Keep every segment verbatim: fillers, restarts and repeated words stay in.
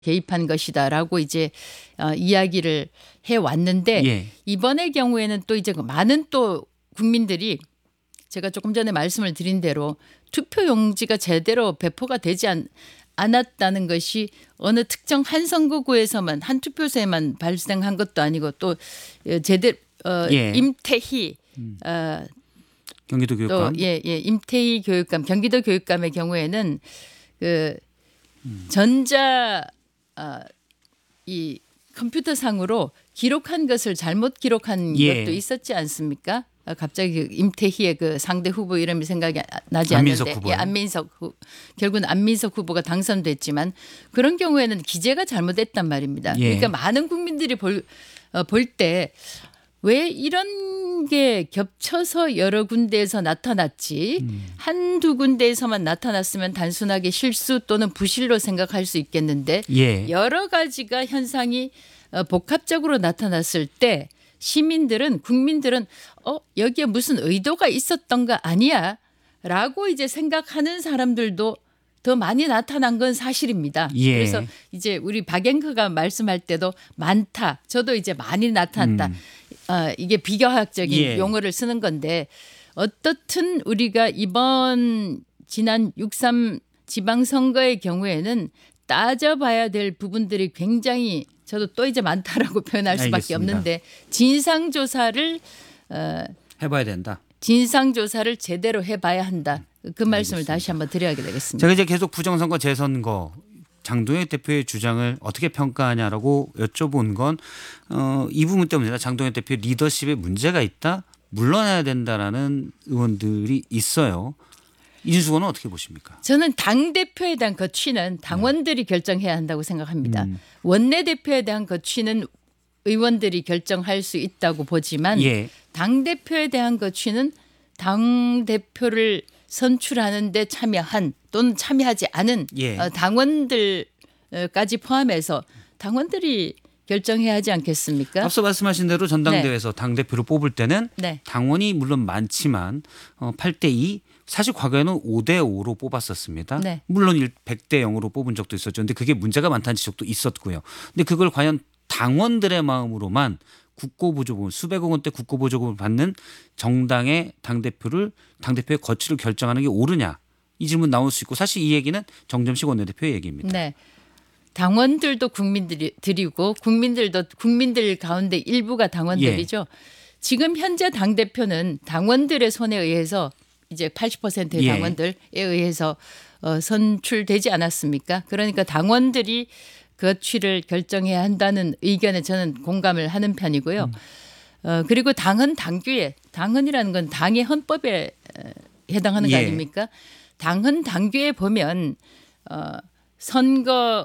개입한 것이다라고 이제 어, 이야기를 해 왔는데 예. 이번의 경우에는 또 이제 많은 또 국민들이 제가 조금 전에 말씀을 드린 대로 투표 용지가 제대로 배포가 되지 않, 않았다는 것이 어느 특정 한 선거구에서만 한 투표소에만 발생한 것도 아니고 또 제대로 어, 예. 임태희 어, 경기도 교육감. 또 예, 예, 임태희 교육감, 경기도 교육감의 경우에는 그 음. 전자 어, 이 컴퓨터상으로 기록한 것을 잘못 기록한 예. 것도 있었지 않습니까? 아, 갑자기 그 임태희의 그 상대 후보 이름이 생각이 나지 안민석 않는데, 후보요? 예, 안민석 후 결국은 안민석 후보가 당선됐지만 그런 경우에는 기재가 잘못됐단 말입니다. 예. 그러니까 많은 국민들이 볼 어, 볼 때 왜 이런 게 겹쳐서 여러 군데에서 나타났지 음. 한두 군데에서만 나타났으면 단순하게 실수 또는 부실로 생각할 수 있겠는데 예. 여러 가지가 현상이 어, 복합적으로 나타났을 때 시민들은 국민들은 어 여기에 무슨 의도가 있었던가 아니야 라고 이제 생각하는 사람들도 더 많이 나타난 건 사실입니다. 예. 그래서 이제 우리 박앵커가 말씀할 때도 많다. 저도 이제 많이 나타났다. 음. 어, 이게 비교학적인 예. 용어를 쓰는 건데 어떻든 우리가 이번 지난 육삼 지방선거의 경우에는 따져봐야 될 부분들이 굉장히 저도 또 이제 많다라고 표현할 수밖에 알겠습니다. 없는데 진상조사를 어, 해봐야 된다. 진상조사를 제대로 해봐야 한다. 그 말씀을 다시 한번 드려야 되겠습니다. 제가 이제 계속 부정선거 재선거 장동혁 대표의 주장을 어떻게 평가하냐라고 여쭤본 건 어, 이 부분 때문입니다. 장동혁 대표의 리더십에 문제가 있다. 물러나야 된다라는 의원들이 있어요. 이준수 의원은 어떻게 보십니까? 저는 당대표에 대한 거취는 당원들이 결정해야 한다고 생각합니다. 음. 원내대표에 대한 거취는 의원들이 결정할 수 있다고 보지만 예. 당대표에 대한 거취는 당대표를 선출하는 데 참여한 또는 참여하지 않은 예. 어, 당원들까지 포함해서 당원들이 결정해야 하지 않겠습니까? 앞서 말씀하신 대로 전당대회에서 당대표를 뽑을 때는 네. 당원이 물론 많지만 어, 팔 대 이 사실 과거에는 오 대 오로 뽑았었습니다. 네. 물론 백 대 영으로 뽑은 적도 있었죠. 그런데 그게 문제가 많다는 지적도 있었고요. 근데 그걸 과연 당원들의 마음으로만 국고보조금 수백억 원대 국고보조금을 받는 정당의 당대표를 당대표의 거취를 결정하는 게 옳으냐. 이 질문 나올 수 있고 사실 이 얘기는 정점식 원내대표의 얘기입니다. 네. 당원들도 국민들이 드리고 국민들도 국민들 가운데 일부가 당원들이죠. 예. 지금 현재 당대표는 당원들의 손에 의해서 이제 팔십 퍼센트의 예. 당원들에 의해서 어, 선출되지 않았습니까? 그러니까 당원들이 거취를 결정해야 한다는 의견에 저는 공감을 하는 편이고요. 음. 어, 그리고 당헌 당규에 당헌이라는 건 당의 헌법에 해당하는 거 예. 아닙니까? 당헌 당규에 보면 어, 선거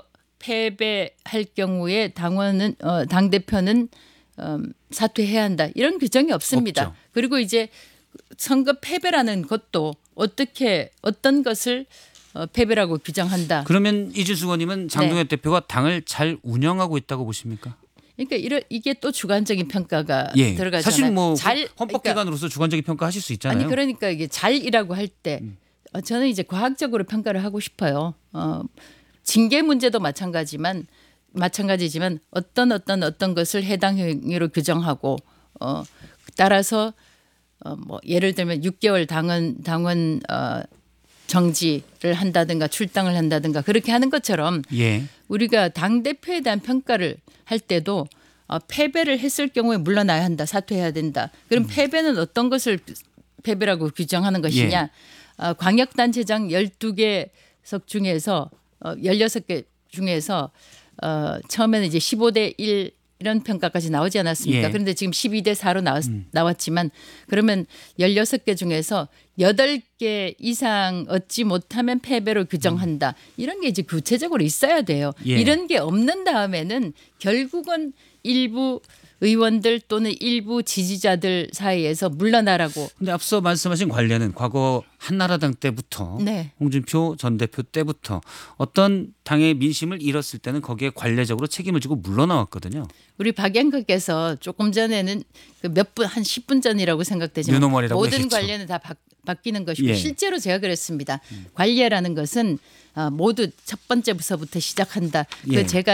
패배할 경우에 당원은 어, 당 대표는 어, 사퇴해야 한다 이런 규정이 없습니다. 없죠. 그리고 이제 선거 패배라는 것도 어떻게 어떤 것을 어, 패배라고 규정한다. 그러면 이준수 의원님은 장동혁 네. 대표가 당을 잘 운영하고 있다고 보십니까? 그러니까 이런 이게 또 주관적인 평가가 예. 들어가잖아요. 사실 뭐 잘 헌법기관으로서 그러니까, 주관적인 평가하실 수 있잖아요. 아니 그러니까 이게 잘이라고 할 때 음. 어, 저는 이제 과학적으로 평가를 하고 싶어요. 어, 징계 문제도 마찬가지만 마찬가지지만 어떤 어떤 어떤 것을 해당 행위로 규정하고 어, 따라서 어, 뭐 예를 들면 육 개월 당원 당원 어, 정지를 한다든가 출당을 한다든가 그렇게 하는 것처럼 예. 우리가 당 대표에 대한 평가를 할 때도 어, 패배를 했을 경우에 물러나야 한다, 사퇴해야 된다. 그럼 음. 패배는 어떤 것을 패배라고 규정하는 것이냐? 예. 어, 광역단체장 열두 개석 중에서 어, 열여섯 개 중에서 어, 처음에는 이제 십오 대 일 이런 평가까지 나오지 않았습니까? 예. 그런데 지금 십이 대 사로 나왔, 음. 나왔지만 그러면 열여섯 개 중에서 여덟 개 이상 얻지 못하면 패배로 규정한다. 이런 게 이제 구체적으로 있어야 돼요. 예. 이런 게 없는 다음에는 결국은 일부 의원들 또는 일부 지지자들 사이에서 물러나라고. 근데 앞서 말씀하신 관례는 과거 한나라당 때부터 네. 홍준표 전 대표 때부터 어떤 당의 민심을 잃었을 때는 거기에 관례적으로 책임을 지고 물러나왔거든요. 우리 박영커께서 조금 전에는 그 몇 분 한 십 분 전이라고 생각되지만 유노멀이라고 모든 얘기했죠. 관례는 다 바, 바뀌는 것이고 예. 실제로 제가 그랬습니다. 관례라는 것은 아, 모두 첫 번째 부서부터 시작한다. 예. 그 제가